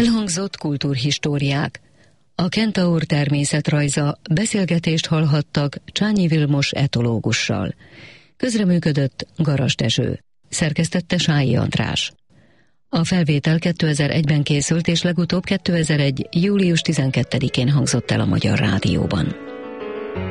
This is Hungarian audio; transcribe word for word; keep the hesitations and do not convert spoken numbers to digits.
Elhangzott kultúrhistóriák. A Kentaur természetrajza, beszélgetést hallhattak Csányi Vilmos etológussal. Közreműködött Garas Dezső. Szerkesztette Sályi András. A felvétel kétezer-egyben készült, és legutóbb kétezer-egy. július tizenkettedikén hangzott el a Magyar Rádióban.